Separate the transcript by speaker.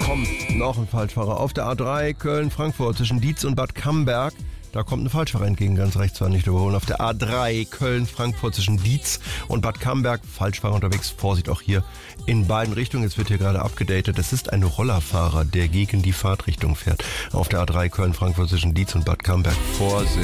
Speaker 1: Noch ein Falschfahrer auf der A3 Köln-Frankfurt zwischen Dietz und Bad Camberg. Da kommt ein Falschfahrer entgegen, ganz rechts war nicht überholen. Auf der A3 Köln-Frankfurt zwischen Dietz und Bad Camberg. Falschfahrer unterwegs, Vorsicht auch hier in beiden Richtungen. Jetzt wird hier gerade abgedatet. Es ist ein Rollerfahrer, der gegen die Fahrtrichtung fährt. Auf der A3 Köln-Frankfurt zwischen Dietz und Bad Camberg. Vorsicht.